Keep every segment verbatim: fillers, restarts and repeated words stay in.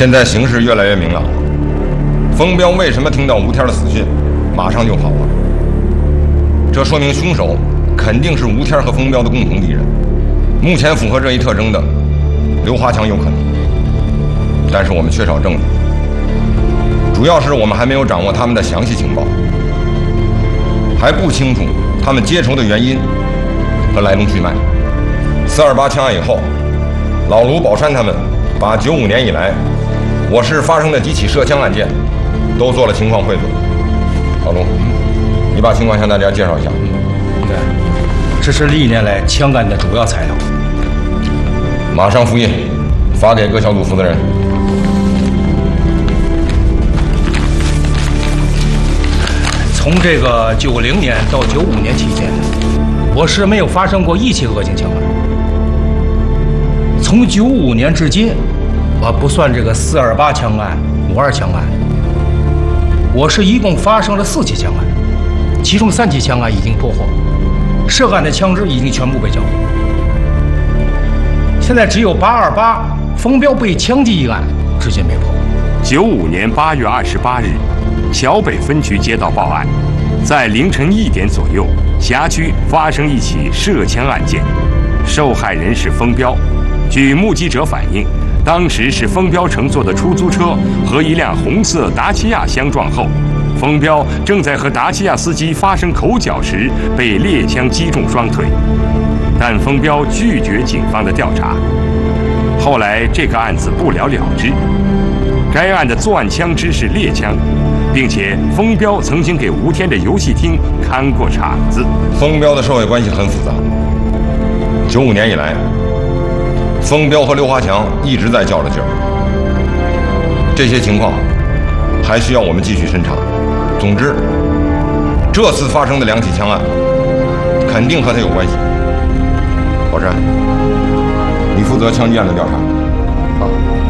现在形势越来越明朗，风彪为什么听到吴天的死讯，马上就跑了？这说明凶手肯定是吴天和风彪的共同敌人。目前符合这一特征的，刘华强有可能，但是我们缺少证据，主要是我们还没有掌握他们的详细情报，还不清楚他们结仇的原因和来龙去脉。四二八枪案以后，老卢、宝山他们把九五年以来我市发生的几起涉枪案件都做了情况汇总。老卢，你把情况向大家介绍一下。 对，这是历年来枪案的主要材料。 马上复印，发给各小组负责人。 从这个九零年到九五年期间，我市没有发生过一起恶性枪案。从九五年至今，我不算这个四二八枪案、五二枪案，我市一共发生了四起枪案，其中三起枪案已经破获，涉案的枪支已经全部被缴获。现在只有八二八风彪被枪击一案至今没破。 九五年八月二十八日，桥北分局接到报案，在凌晨一点左右，辖区发生一起涉枪案件，受害人是风彪。据目击者反映，当时是风彪乘坐的出租车和一辆红色达契亚相撞后，风彪正在和达契亚司机发生口角时被猎枪击中双腿，但风彪拒绝警方的调查。后来这个案子不了了之。该案的作案枪支是猎枪，并且风彪曾经给吴天的游戏厅看过场子。 风彪的社会关系很复杂。九五年以来，风彪和刘华强一直在较着劲儿，这些情况还需要我们继续侦查。总之，这次发生的两起枪案肯定和他有关系。宝山，你负责枪击案的调查。好。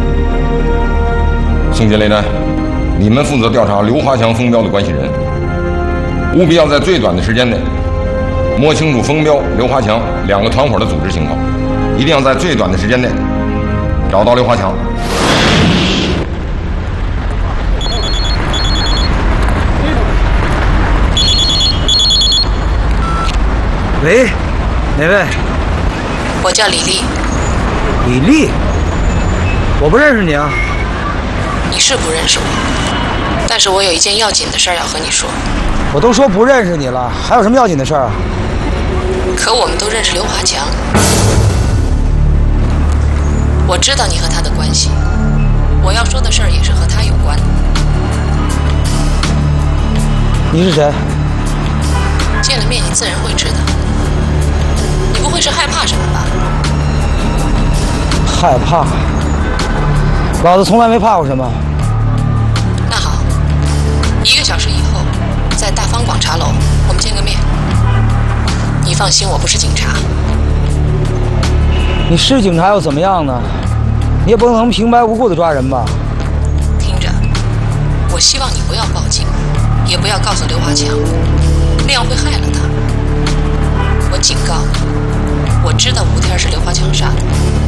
宋杰、雷丹，你们负责调查刘华强、风彪的关系人，务必要在最短的时间内摸清楚风彪、刘华强两个团伙的组织情况，一定要在最短的时间内找到刘华强。 喂，哪位？ 我叫李丽。 李丽？我不认识你啊。 你是不认识我，但是我有一件要紧的事儿要和你说。 我都说不认识你了，还有什么要紧的事儿啊？ 可我们都认识刘华强，我知道你和他的关系，我要说的事儿也是和他有关的。 你是谁？ 见了面你自然会知道。你不会是害怕什么吧？ 害怕？老子从来没怕过什么。 那好，一个小时以后，在大方广茶楼，我们见个面。你放心，我不是警察。 你是警察又怎么样呢？你也不能平白无故的抓人吧？ 听着，我希望你不要报警，也不要告诉刘华强，那样会害了他。我警告你，我知道吴天是刘华强杀的。